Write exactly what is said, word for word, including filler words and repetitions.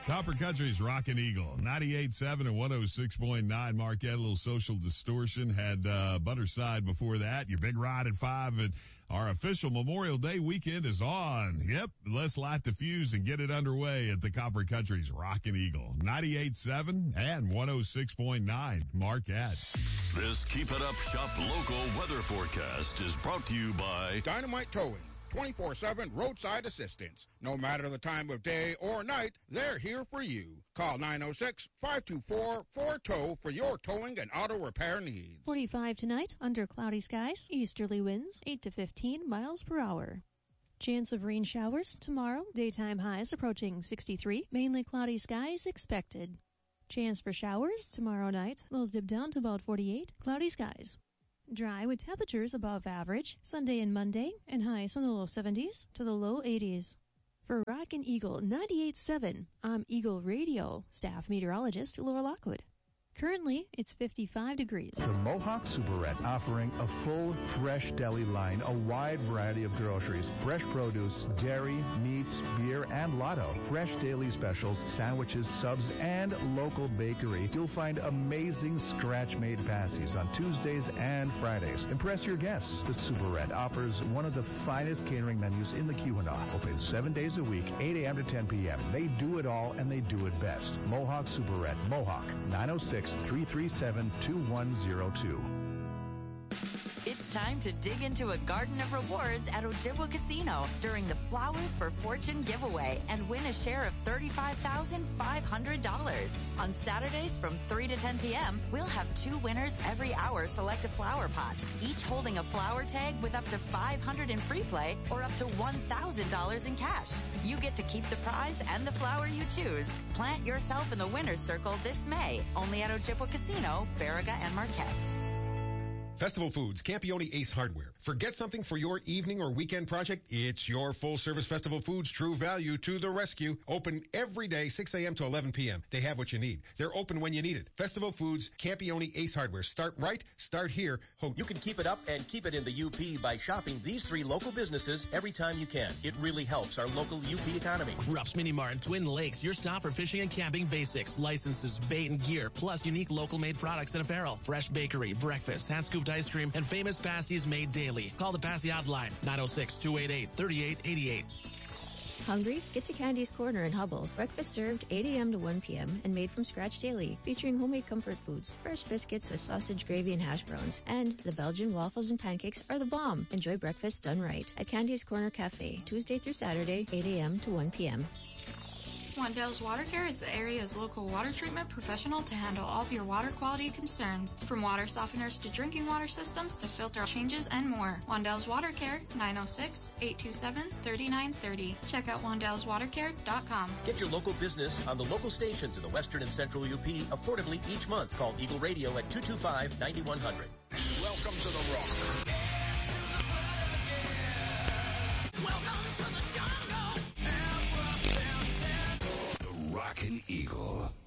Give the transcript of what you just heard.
Copper Country's Rockin' Eagle, ninety-eight point seven and one oh six point nine. Marquette, a little Social Distortion. Had uh, Butterside before that. Your big ride at five. And our official Memorial Day weekend is on. Yep, let's light the fuse and get it underway at the Copper Country's Rockin' Eagle, ninety-eight point seven and one oh six point nine. Marquette. This Keep It Up Shop local weather forecast is brought to you by Dynamite Towing. twenty-four seven roadside assistance. No matter the time of day or night, they're here for you. Call nine oh six, five two four, four tow for your towing and auto repair needs. forty-five tonight, under cloudy skies, easterly winds, eight to fifteen miles per hour. Chance of rain showers tomorrow, daytime highs approaching sixty-three, mainly cloudy skies expected. Chance for showers tomorrow night, lows dip down to about forty-eight, cloudy skies. Dry with temperatures above average Sunday and Monday, and highs from the low seventies to the low eighties. For Rockin' Eagle ninety-eight point seven, I'm Eagle Radio staff meteorologist Laura Lockwood. Currently, it's fifty-five degrees. The Mohawk Superette offering a full, fresh deli line, a wide variety of groceries, fresh produce, dairy, meats, beer, and lotto, fresh daily specials, sandwiches, subs, and local bakery. You'll find amazing scratch-made passies on Tuesdays and Fridays. Impress your guests. The Superette offers one of the finest catering menus in the Keweenaw. Open seven days a week, eight a.m. to ten p.m. They do it all, and they do it best. Mohawk Superette, Mohawk, nine oh six, three three seven, two one oh two. It's time to dig into a garden of rewards at Ojibwa Casino during the Flowers for Fortune giveaway and win a share of thirty-five thousand five hundred dollars. On Saturdays from three to ten p.m., we'll have two winners every hour select a flower pot, each holding a flower tag with up to five hundred dollars in free play or up to one thousand dollars in cash. You get to keep the prize and the flower you choose. Plant yourself in the winner's circle this May, only at Ojibwa Casino, Baraga, and Marquette. Festival Foods, Campione Ace Hardware. Forget something for your evening or weekend project? It's your full-service Festival Foods True Value to the rescue. Open every day, six a.m. to eleven p.m. They have what you need. They're open when you need it. Festival Foods, Campione Ace Hardware. Start right, start here. Ho- you can keep it up and keep it in the U P by shopping these three local businesses every time you can. It really helps our local U P economy. Ruff's Mini Mart and Twin Lakes, your stop for fishing and camping basics, licenses, bait and gear, plus unique local-made products and apparel. Fresh bakery, breakfast, hand-scooped ice cream, and famous pasties made daily. Call the Passy Out line, nine oh six, two eight eight, three eight eight eight. Hungry? Get to Candy's Corner in Hubble. Breakfast served eight a.m. to one p.m. and made from scratch daily, featuring homemade comfort foods, fresh biscuits with sausage gravy and hash browns. And the Belgian waffles and pancakes are the bomb. Enjoy breakfast done right at Candy's Corner Cafe, Tuesday through Saturday, eight a.m. to one p.m. Wandell's Water Care is the area's local water treatment professional to handle all of your water quality concerns. From water softeners to drinking water systems to filter changes and more. Wandell's Water Care, nine oh six, eight two seven, three nine three oh. Check out wandels water care dot com. Get your local business on the local stations in the western and central U P affordably each month. Call Eagle Radio at two two five, nine one hundred. Welcome to the Rock. Welcome to the jungle. the Rockin' Eagle.